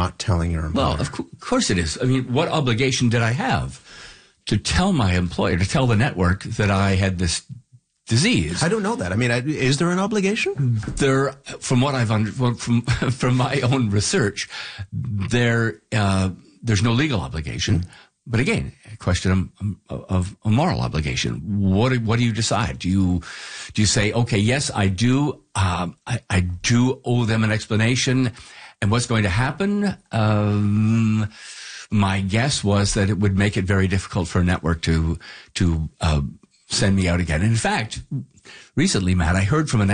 not telling your employer? Well, of course it is. I mean, what obligation did I have to tell my employer, to tell the network that I had this disease? I don't know that. I mean, is there an obligation? From what I've from my own research, there's no legal obligation. But again, a question of a moral obligation. What do you decide? Do you say, okay, yes, I do. I do owe them an explanation, and what's going to happen? My guess was that it would make it very difficult for a network to send me out again. And in fact, recently, Matt, I heard from an